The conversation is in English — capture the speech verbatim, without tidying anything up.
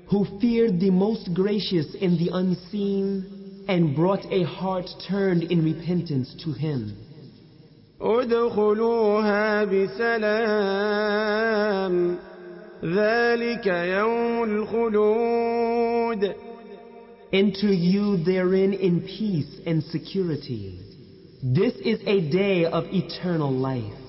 who feared the most gracious in the unseen and brought a heart turned in repentance to him. ادخلوها بسلام ذلك يوم الخلود. Enter you therein in peace and security. This is a day of eternal life.